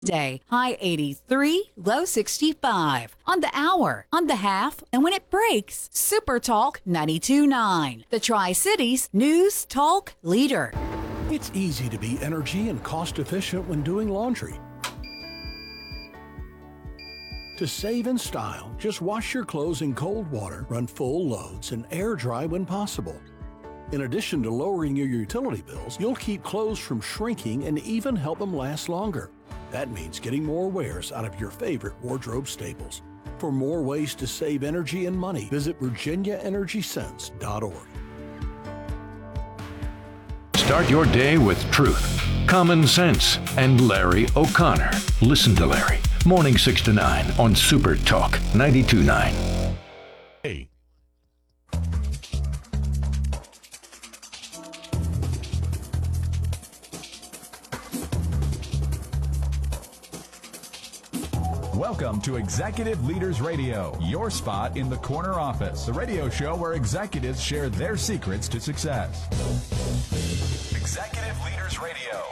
Day, high 83, low 65. On the hour, on the half, and when it breaks, Super Talk 92.9. The Tri-Cities News Talk Leader. It's easy to be energy and cost efficient when doing laundry. To save in style, just wash your clothes in cold water, run full loads, and air dry when possible. In addition to lowering your utility bills, you'll keep clothes from shrinking and even help them last longer. That means getting more wears out of your favorite wardrobe staples. For more ways to save energy and money, visit virginiaenergysense.org. Start your day with truth, common sense, and Larry O'Connor. Listen to Larry, morning 6 to 9 on Super Talk 92.9. Hey. Welcome to Executive Leaders Radio, your spot in the corner office, the radio show where executives share their secrets to success. Executive Leaders Radio.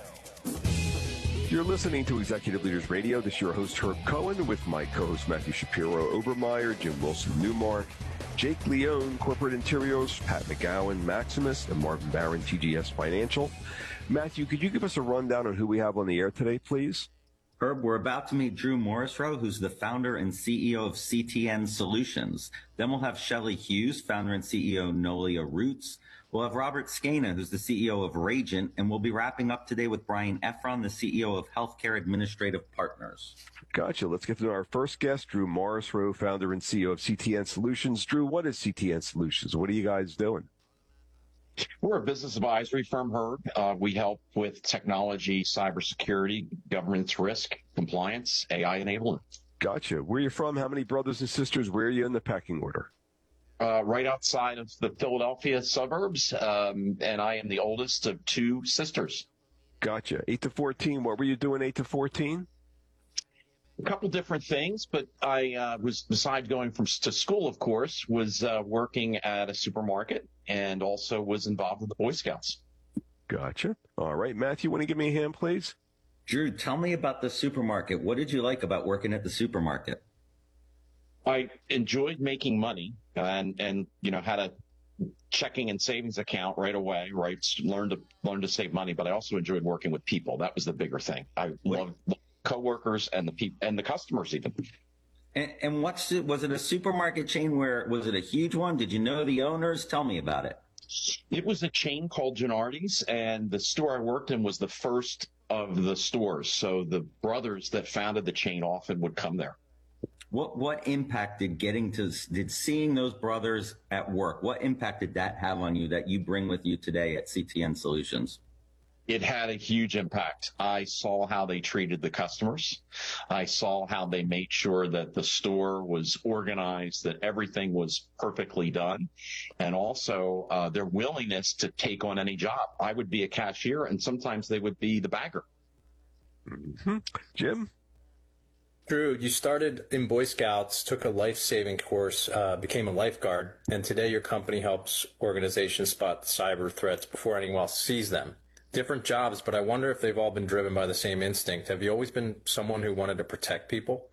You're listening to Executive Leaders Radio. This is your host, Herb Cohen, with my co-host, Matthew Shapiro Obermeyer, Jim Wilson Newmark, Jake Leone, Corporate Interiors, Pat McGowan, Maximus, and Marvin Barron, TGS Financial. Matthew, could you give us a rundown on who we have on the air today, please? Herb, we're about to meet Drew Morrisroe, who's the founder and CEO of CTN Solutions. Then we'll have Shelley Hughes, founder and CEO of Nolia Roots. We'll have Robert Skana, who's the CEO of Ragent, and we'll be wrapping up today with Brian Efron, the CEO of Healthcare Administrative Partners. Gotcha. Let's get to our first guest, Drew Morrisroe, founder and CEO of CTN Solutions. Drew, what is CTN Solutions? What are you guys doing? We're a business advisory firm, Herb. We help with technology, cybersecurity, governance risk, compliance, AI enablement. Gotcha. Where are you from? How many brothers and sisters? Where are you in the pecking order? Right outside of the Philadelphia suburbs, and I am the oldest of two sisters. Gotcha. 8 to 14. What were you doing 8 to 14? A couple different things, but I was, besides going to school, of course, was working at a supermarket and also was involved with the Boy Scouts. Gotcha. All right. Matthew, want to give me a hand, please? Drew, tell me about the supermarket. What did you like about working at the supermarket? I enjoyed making money and had a checking and savings account right away, right? Learned to save money, but I also enjoyed working with people. That was the bigger thing. I loved coworkers and the customers even. And was it a supermarket chain was it a huge one? Did you know the owners? Tell me about it. It was a chain called Gennardi's, and the store I worked in was the first of the stores. So the brothers that founded the chain often would come there. What impact did seeing those brothers at work, what impact did that have on you that you bring with you today at CTN Solutions? It had a huge impact. I saw how they treated the customers. I saw how they made sure that the store was organized, that everything was perfectly done, and also their willingness to take on any job. I would be a cashier, and sometimes they would be the bagger. Mm-hmm. Jim? Drew, you started in Boy Scouts, took a life-saving course, became a lifeguard, and today your company helps organizations spot cyber threats before anyone else sees them. Different jobs, but I wonder if they've all been driven by the same instinct. Have you always been someone who wanted to protect people?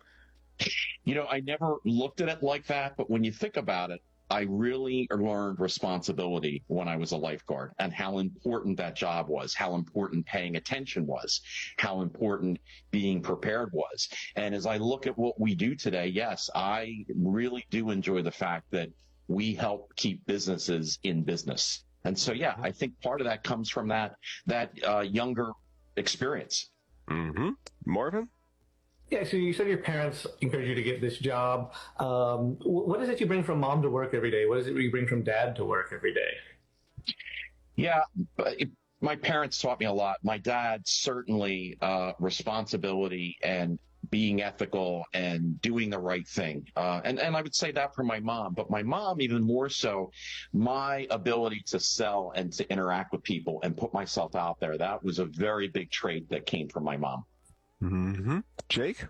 I never looked at it like that, but when you think about it, I really learned responsibility when I was a lifeguard and how important that job was, how important paying attention was, how important being prepared was. And as I look at what we do today, yes, I really do enjoy the fact that we help keep businesses in business. And so, yeah, I think part of that comes from that younger experience. Mm-hmm. Marvin? Yeah, so you said your parents encouraged you to get this job. What is it you bring from mom to work every day? What is it you bring from dad to work every day? Yeah, my parents taught me a lot. My dad, certainly responsibility and being ethical and doing the right thing. And I would say that for my mom, but my mom even more so, my ability to sell and to interact with people and put myself out there. That was a very big trait that came from my mom. Mm-hmm. Jake?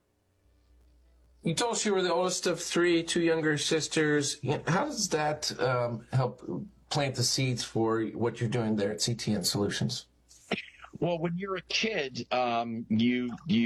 You told us you were the oldest of three, two younger sisters. How does that help plant the seeds for what you're doing there at CTN Solutions? Well, when you're a kid, you